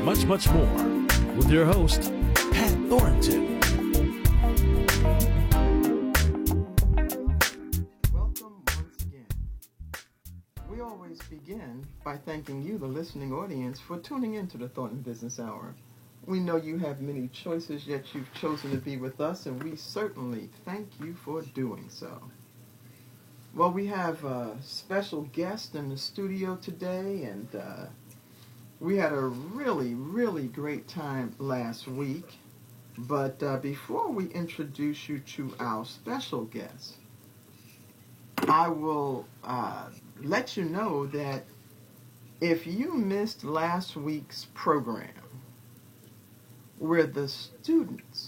much, much more with your host, Pat Thornton. Welcome once again. We always begin by thanking you, the listening audience, for tuning into the Thornton Business Hour. We know you have many choices, yet you've chosen to be with us, and we certainly thank you for doing so. Well, we have a special guest in the studio today, and we had a really, really great time last week. But before we introduce you to our special guest, I will let you know that if you missed last week's program, where the students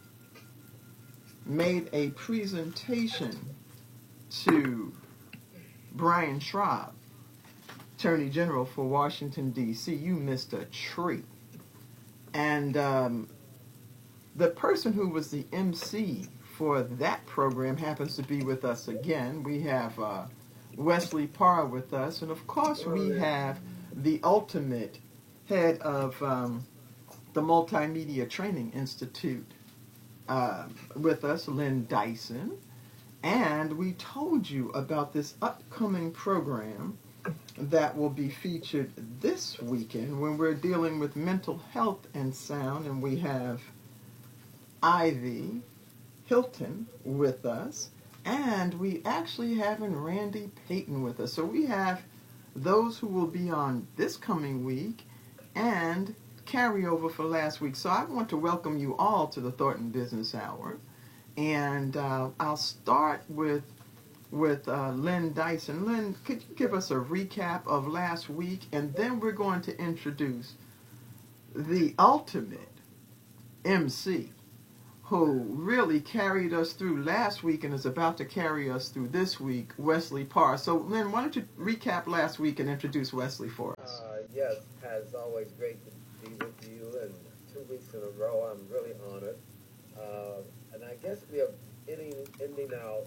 made a presentation to Brian Schwab, Attorney General for Washington, D.C., you missed a treat. And the person who was the MC for that program happens to be with us again. We have Wesley Parr with us, and of course we have the ultimate head of the Multimedia Training Institute with us, Lynn Dyson. And we told you about this upcoming program that will be featured this weekend when we're dealing with mental health and sound, and we have Ivy Hilton with us, and we actually having Randy Payton with us. So we have those who will be on this coming week and carryover for last week. So I want to welcome you all to the Thornton Business Hour, and I'll start with Lynn Dyson. Lynn, could you give us a recap of last week, and then we're going to introduce the ultimate MC who really carried us through last week and is about to carry us through this week, Wesley Parr. So, Lynn, why don't you recap last week and introduce Wesley for us? Yes, Pat, it's always great to be with you, and 2 weeks in a row, I'm really honored. And I guess we are ending our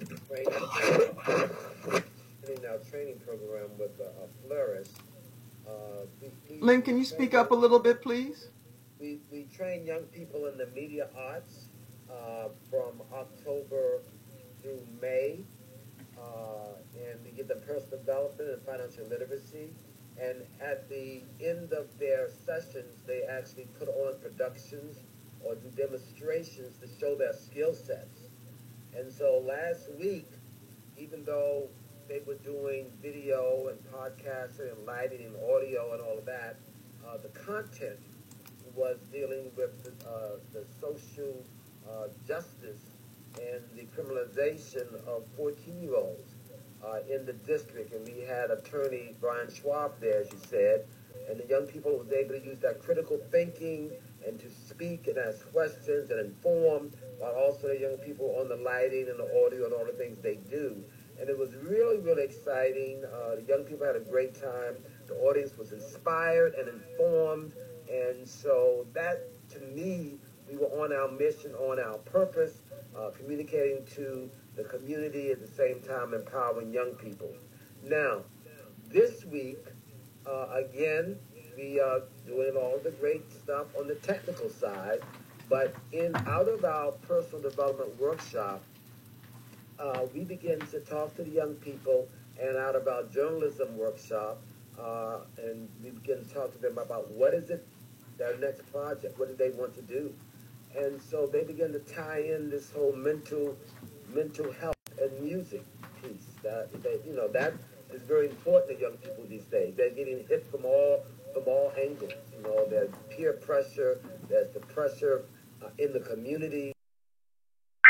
training program with a flourish. Lynn, can you speak up a little bit, please? We train young people in the media arts from October through May, and we give them personal development and financial literacy. And at the end of their sessions, they actually put on productions or do demonstrations to show their skill sets. And so last week, even though they were doing video and podcasting and lighting and audio and all of that, the content was dealing with the social justice and the criminalization of 14-year-olds in the district. And we had attorney Brian Schwab there, as you said, and the young people was able to use that critical thinking and to speak and ask questions and inform, while also the young people on the lighting and the audio and all the things they do. And it was really, really exciting. The young people had a great time. The audience was inspired and informed. And so that, to me, we were on our mission, on our purpose, communicating to the community at the same time empowering young people. Now, this week, again, we are doing all the great stuff on the technical side, but out of our personal development workshop, we begin to talk to the young people, and out of our journalism workshop, and we begin to talk to them about what is it, their next project, what do they want to do. And so they begin to tie in this whole mental health and music piece. That is very important to young people these days. They're getting hit from all angles. There's peer pressure, there's the pressure in the community.